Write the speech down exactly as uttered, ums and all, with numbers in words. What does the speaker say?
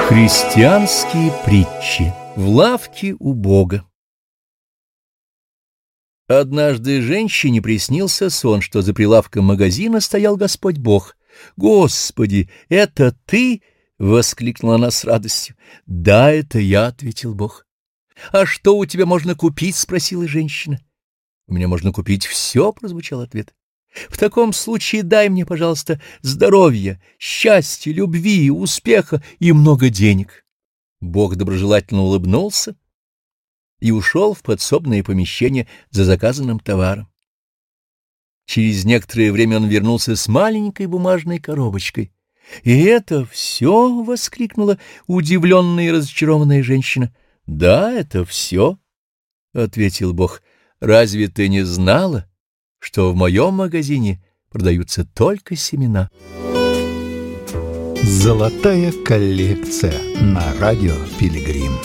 Христианские притчи в лавке у Бога. Однажды женщине приснился сон, что за прилавком магазина стоял Господь Бог. «Господи, это ты?» — воскликнула она с радостью. «Да, это я», — ответил Бог. «А что у тебя можно купить?» — спросила женщина. «У меня можно купить все», — прозвучал ответ. «В таком случае дай мне, пожалуйста, здоровья, счастья, любви, успеха и много денег». Бог доброжелательно улыбнулся и ушел в подсобное помещение за заказанным товаром. Через некоторое время он вернулся с маленькой бумажной коробочкой. «И это все?» — воскликнула удивленная и разочарованная женщина. «Да, это все», — ответил Бог. «Разве ты не знала, что в моем магазине продаются только семена?» Золотая коллекция на радио Пилигрим.